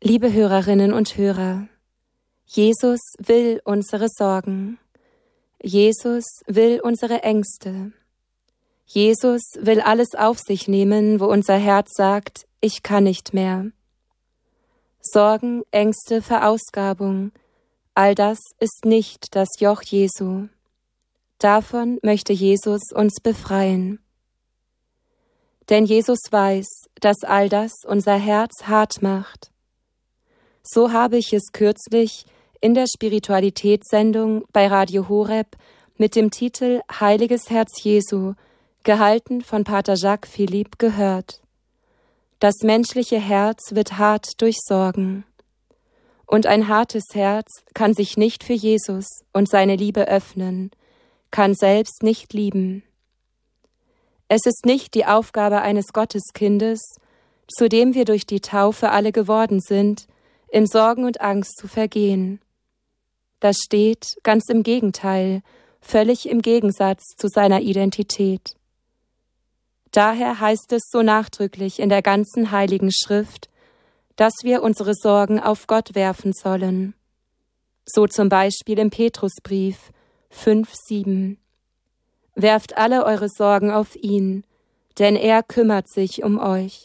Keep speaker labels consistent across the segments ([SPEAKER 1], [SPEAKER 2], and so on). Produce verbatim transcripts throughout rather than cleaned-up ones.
[SPEAKER 1] Liebe Hörerinnen und Hörer, Jesus will unsere Sorgen. Jesus will unsere Ängste. Jesus will alles auf sich nehmen, wo unser Herz sagt, ich kann nicht mehr. Sorgen, Ängste, Verausgabung, all das ist nicht das Joch Jesu. Davon möchte Jesus uns befreien. Denn Jesus weiß, dass all das unser Herz hart macht. So habe ich es kürzlich in der Spiritualitätssendung bei Radio Horeb mit dem Titel Heiliges Herz Jesu, gehalten von Pater Jacques Philippe, gehört. Das menschliche Herz wird hart durch Sorgen. Und ein hartes Herz kann sich nicht für Jesus und seine Liebe öffnen, kann selbst nicht lieben. Es ist nicht die Aufgabe eines Gotteskindes, zu dem wir durch die Taufe alle geworden sind, in Sorgen und Angst zu vergehen. Das steht, ganz im Gegenteil, völlig im Gegensatz zu seiner Identität. Daher heißt es so nachdrücklich in der ganzen Heiligen Schrift, dass wir unsere Sorgen auf Gott werfen sollen. So zum Beispiel im Petrusbrief fünf sieben. Werft alle eure Sorgen auf ihn, denn er kümmert sich um euch.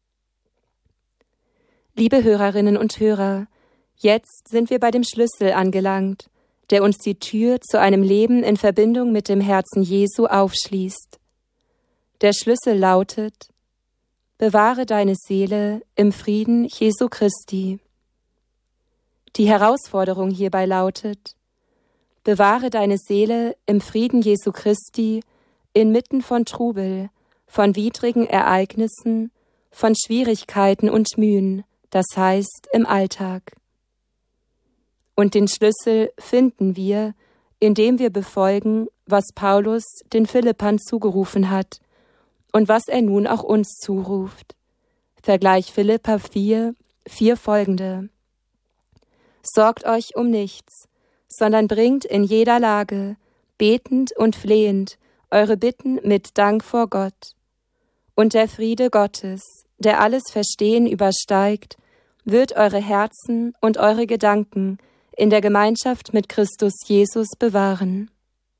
[SPEAKER 1] Liebe Hörerinnen und Hörer, jetzt sind wir bei dem Schlüssel angelangt, der uns die Tür zu einem Leben in Verbindung mit dem Herzen Jesu aufschließt. Der Schlüssel lautet: Bewahre deine Seele im Frieden Jesu Christi. Die Herausforderung hierbei lautet: Bewahre deine Seele im Frieden Jesu Christi inmitten von Trubel, von widrigen Ereignissen, von Schwierigkeiten und Mühen, das heißt im Alltag. Und den Schlüssel finden wir, indem wir befolgen, was Paulus den Philippern zugerufen hat und was er nun auch uns zuruft. Vergleich Philipper vier, vier folgende. Sorgt euch um nichts, sondern bringt in jeder Lage, betend und flehend, eure Bitten mit Dank vor Gott. Und der Friede Gottes, der alles Verstehen übersteigt, wird eure Herzen und eure Gedanken in der Gemeinschaft mit Christus Jesus bewahren.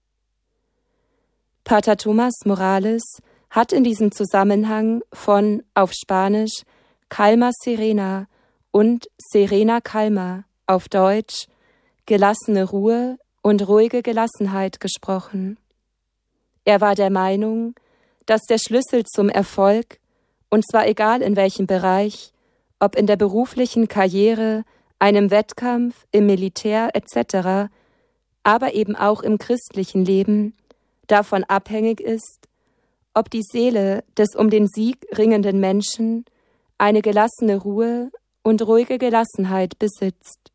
[SPEAKER 1] Pater Thomas Morales hat in diesem Zusammenhang von, auf Spanisch, Calma Serena und Serena Calma, auf Deutsch, gelassene Ruhe und ruhige Gelassenheit gesprochen. Er war der Meinung, dass der Schlüssel zum Erfolg, und zwar egal in welchem Bereich, ob in der beruflichen Karriere, einem Wettkampf, im Militär et cetera, aber eben auch im christlichen Leben, davon abhängig ist, ob die Seele des um den Sieg ringenden Menschen eine gelassene Ruhe und ruhige Gelassenheit besitzt.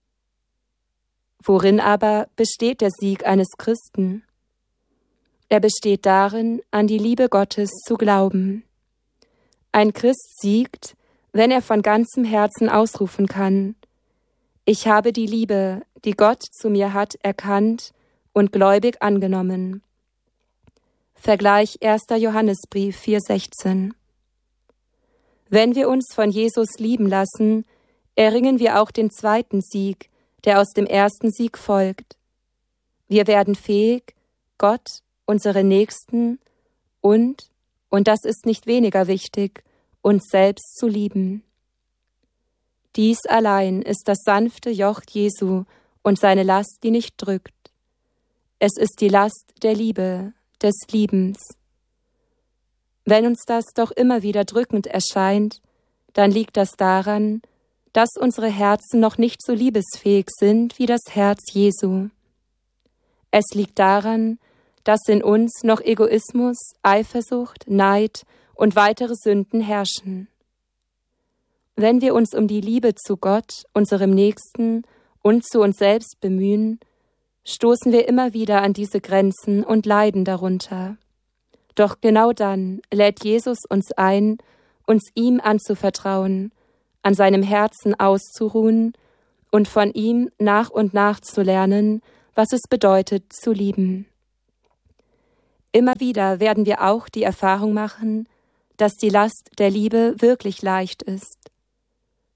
[SPEAKER 1] Worin aber besteht der Sieg eines Christen? Er besteht darin, an die Liebe Gottes zu glauben. Ein Christ siegt, wenn er von ganzem Herzen ausrufen kann: Ich habe die Liebe, die Gott zu mir hat, erkannt und gläubig angenommen. Vergleich erster Johannesbrief vier sechzehn. Wenn wir uns von Jesus lieben lassen, erringen wir auch den zweiten Sieg, der aus dem ersten Sieg folgt. Wir werden fähig, Gott, unsere Nächsten und, und das ist nicht weniger wichtig, uns selbst zu lieben. Dies allein ist das sanfte Joch Jesu und seine Last, die nicht drückt. Es ist die Last der Liebe, des Liebens. Wenn uns das doch immer wieder drückend erscheint, dann liegt das daran, dass unsere Herzen noch nicht so liebesfähig sind wie das Herz Jesu. Es liegt daran, dass in uns noch Egoismus, Eifersucht, Neid und weitere Sünden herrschen. Wenn wir uns um die Liebe zu Gott, unserem Nächsten und zu uns selbst bemühen, stoßen wir immer wieder an diese Grenzen und leiden darunter. Doch genau dann lädt Jesus uns ein, uns ihm anzuvertrauen, an seinem Herzen auszuruhen und von ihm nach und nach zu lernen, was es bedeutet, zu lieben. Immer wieder werden wir auch die Erfahrung machen, dass die Last der Liebe wirklich leicht ist.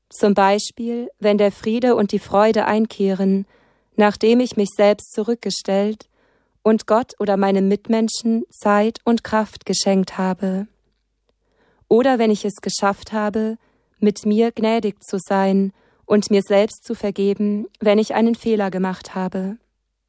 [SPEAKER 1] Zum Beispiel, wenn der Friede und die Freude einkehren, nachdem ich mich selbst zurückgestellt und Gott oder meinem Mitmenschen Zeit und Kraft geschenkt habe. Oder wenn ich es geschafft habe, mit mir gnädig zu sein und mir selbst zu vergeben, wenn ich einen Fehler gemacht habe.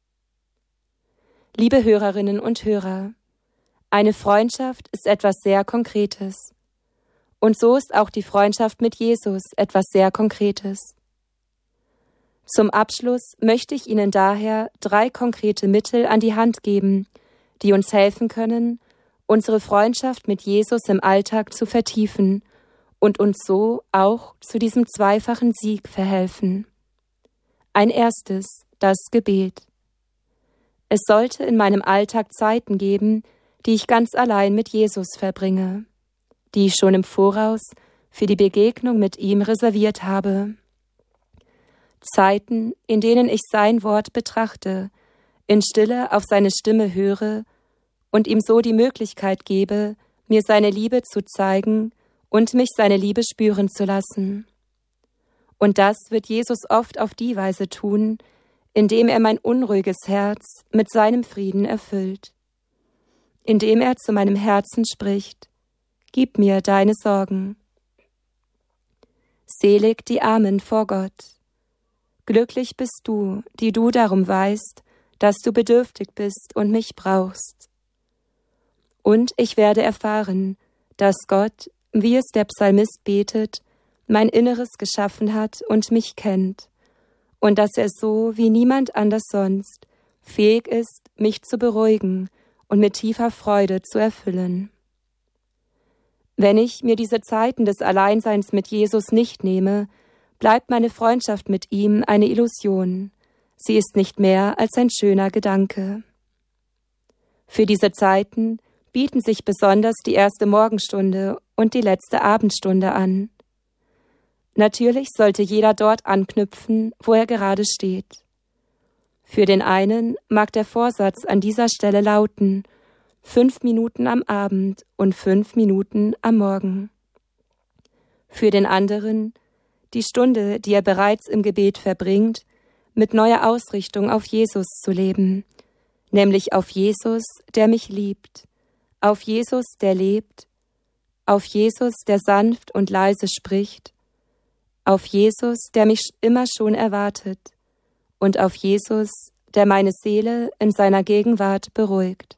[SPEAKER 1] Liebe Hörerinnen und Hörer, eine Freundschaft ist etwas sehr Konkretes. Und so ist auch die Freundschaft mit Jesus etwas sehr Konkretes. Zum Abschluss möchte ich Ihnen daher drei konkrete Mittel an die Hand geben, die uns helfen können, unsere Freundschaft mit Jesus im Alltag zu vertiefen und uns so auch zu diesem zweifachen Sieg verhelfen. Ein erstes, das Gebet. Es sollte in meinem Alltag Zeiten geben, die ich ganz allein mit Jesus verbringe, die ich schon im Voraus für die Begegnung mit ihm reserviert habe. Zeiten, in denen ich sein Wort betrachte, in Stille auf seine Stimme höre und ihm so die Möglichkeit gebe, mir seine Liebe zu zeigen und mich seine Liebe spüren zu lassen. Und das wird Jesus oft auf die Weise tun, indem er mein unruhiges Herz mit seinem Frieden erfüllt, indem er zu meinem Herzen spricht: Gib mir deine Sorgen. Selig die Armen vor Gott. Glücklich bist du, die du darum weißt, dass du bedürftig bist und mich brauchst. Und ich werde erfahren, dass Gott, wie es der Psalmist betet, mein Inneres geschaffen hat und mich kennt, und dass er so wie niemand anders sonst fähig ist, mich zu beruhigen und mit tiefer Freude zu erfüllen. Wenn ich mir diese Zeiten des Alleinseins mit Jesus nicht nehme, bleibt meine Freundschaft mit ihm eine Illusion. Sie ist nicht mehr als ein schöner Gedanke. Für diese Zeiten bieten sich besonders die erste Morgenstunde und die letzte Abendstunde an. Natürlich sollte jeder dort anknüpfen, wo er gerade steht. Für den einen mag der Vorsatz an dieser Stelle lauten: fünf Minuten am Abend und fünf Minuten am Morgen. Für den anderen die Stunde, die er bereits im Gebet verbringt, mit neuer Ausrichtung auf Jesus zu leben, nämlich auf Jesus, der mich liebt, auf Jesus, der lebt, auf Jesus, der sanft und leise spricht, auf Jesus, der mich immer schon erwartet, und auf Jesus, der meine Seele in seiner Gegenwart beruhigt.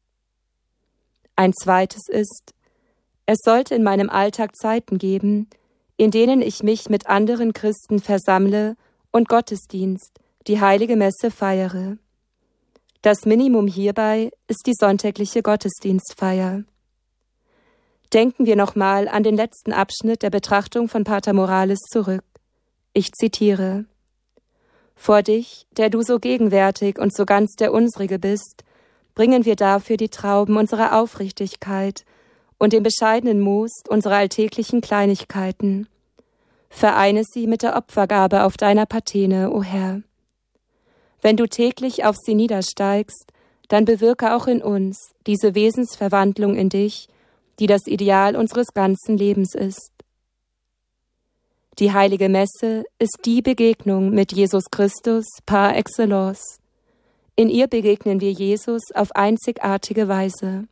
[SPEAKER 1] Ein zweites ist: Es sollte in meinem Alltag Zeiten geben, in denen ich mich mit anderen Christen versammle und Gottesdienst, die heilige Messe feiere. Das Minimum hierbei ist die sonntägliche Gottesdienstfeier. Denken wir nochmal an den letzten Abschnitt der Betrachtung von Pater Morales zurück. Ich zitiere: Vor dich, der du so gegenwärtig und so ganz der unsrige bist, bringen wir dafür die Trauben unserer Aufrichtigkeit und den bescheidenen Most unserer alltäglichen Kleinigkeiten. Vereine sie mit der Opfergabe auf deiner Patene, o Herr. Wenn du täglich auf sie niedersteigst, dann bewirke auch in uns diese Wesensverwandlung in dich, die das Ideal unseres ganzen Lebens ist. Die heilige Messe ist die Begegnung mit Jesus Christus par excellence. In ihr begegnen wir Jesus auf einzigartige Weise.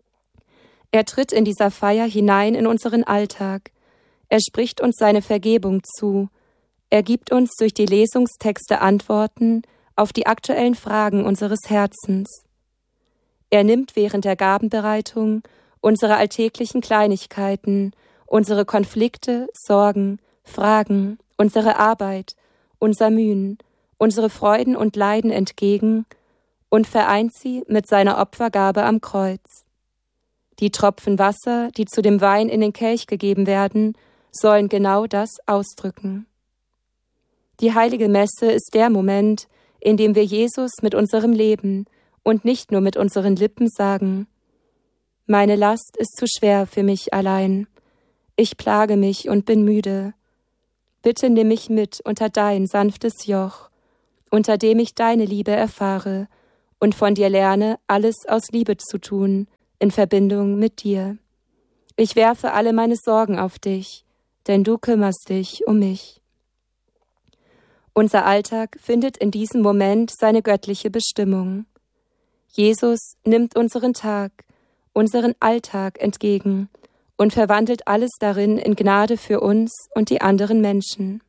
[SPEAKER 1] Er tritt in dieser Feier hinein in unseren Alltag. Er spricht uns seine Vergebung zu. Er gibt uns durch die Lesungstexte Antworten auf die aktuellen Fragen unseres Herzens. Er nimmt während der Gabenbereitung unsere alltäglichen Kleinigkeiten, unsere Konflikte, Sorgen, Fragen, unsere Arbeit, unser Mühen, unsere Freuden und Leiden entgegen und vereint sie mit seiner Opfergabe am Kreuz. Die Tropfen Wasser, die zu dem Wein in den Kelch gegeben werden, sollen genau das ausdrücken. Die heilige Messe ist der Moment, in dem wir Jesus mit unserem Leben und nicht nur mit unseren Lippen sagen: Meine Last ist zu schwer für mich allein. Ich plage mich und bin müde. Bitte nimm mich mit unter dein sanftes Joch, unter dem ich deine Liebe erfahre und von dir lerne, alles aus Liebe zu tun, in Verbindung mit dir. Ich werfe alle meine Sorgen auf dich, denn du kümmerst dich um mich. Unser Alltag findet in diesem Moment seine göttliche Bestimmung. Jesus nimmt unseren Tag, unseren Alltag entgegen und verwandelt alles darin in Gnade für uns und die anderen Menschen.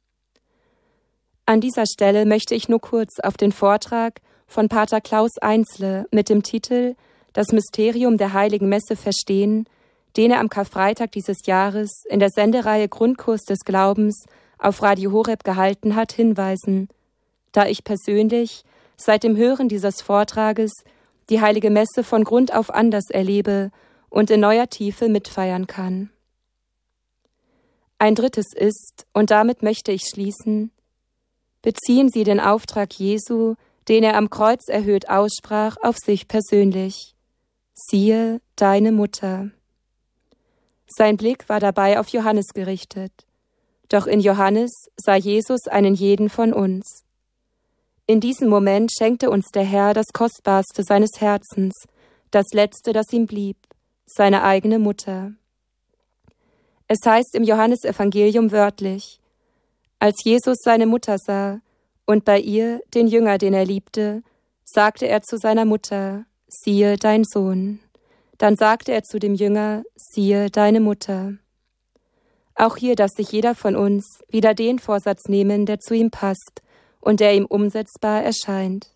[SPEAKER 1] An dieser Stelle möchte ich nur kurz auf den Vortrag von Pater Klaus Einzle mit dem Titel »Das Mysterium der Heiligen Messe verstehen«, den er am Karfreitag dieses Jahres in der Sendereihe Grundkurs des Glaubens auf Radio Horeb gehalten hat, hinweisen, da ich persönlich seit dem Hören dieses Vortrages die Heilige Messe von Grund auf anders erlebe und in neuer Tiefe mitfeiern kann. Ein drittes ist, und damit möchte ich schließen, beziehen Sie den Auftrag Jesu, den er am Kreuz erhöht aussprach, auf sich persönlich. Siehe, deine Mutter. Sein Blick war dabei auf Johannes gerichtet. Doch in Johannes sah Jesus einen jeden von uns. In diesem Moment schenkte uns der Herr das Kostbarste seines Herzens, das Letzte, das ihm blieb, seine eigene Mutter. Es heißt im Johannesevangelium wörtlich: Als Jesus seine Mutter sah und bei ihr den Jünger, den er liebte, sagte er zu seiner Mutter: Siehe, dein Sohn. Dann sagte er zu dem Jünger: Siehe, deine Mutter. Auch hier darf sich jeder von uns wieder den Vorsatz nehmen, der zu ihm passt und der ihm umsetzbar erscheint.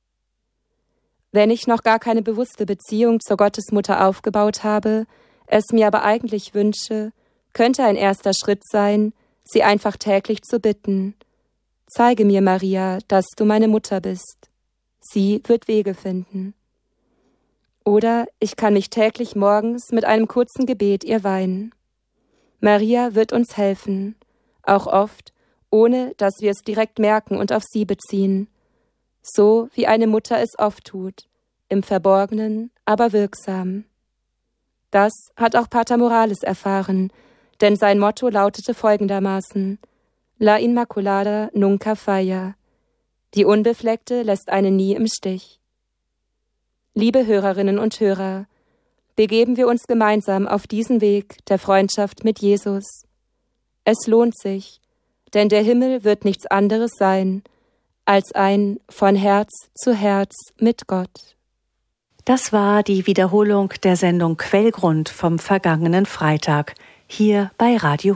[SPEAKER 1] Wenn ich noch gar keine bewusste Beziehung zur Gottesmutter aufgebaut habe, es mir aber eigentlich wünsche, könnte ein erster Schritt sein, sie einfach täglich zu bitten: Zeige mir, Maria, dass du meine Mutter bist. Sie wird Wege finden. Oder ich kann mich täglich morgens mit einem kurzen Gebet ihr weihen. Maria wird uns helfen, auch oft, ohne dass wir es direkt merken und auf sie beziehen, so wie eine Mutter es oft tut, im Verborgenen, aber wirksam. Das hat auch Pater Morales erfahren, denn sein Motto lautete folgendermaßen: La Inmaculada nunca falla. Die Unbefleckte lässt einen nie im Stich. Liebe Hörerinnen und Hörer, begeben wir uns gemeinsam auf diesen Weg der Freundschaft mit Jesus. Es lohnt sich, denn der Himmel wird nichts anderes sein als ein von Herz zu Herz mit Gott.
[SPEAKER 2] Das war die Wiederholung der Sendung Quellgrund vom vergangenen Freitag, hier bei Radio